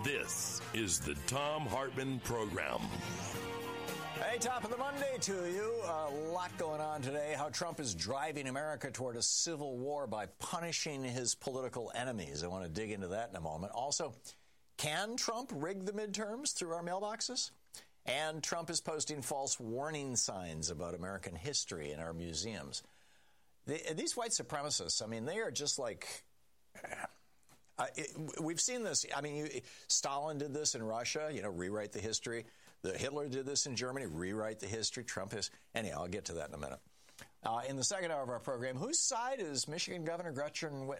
This is the Thom Hartmann Program. Hey, top of the Monday to you. A lot going on today. How Trump is driving America toward a civil war by punishing his political enemies. I want to dig into that in a moment. Also, can Trump rig the midterms through our mailboxes? And Trump is posting false warning signs about American history in our museums. These white supremacists, I mean, they are just like... we've seen this. I mean, Stalin did this in Russia, rewrite the history. Hitler did this in Germany, rewrite the history. Trump is... Anyhow, I'll get to that in a minute. In the second hour of our program, whose side is Michigan Governor Gretchen Whitmer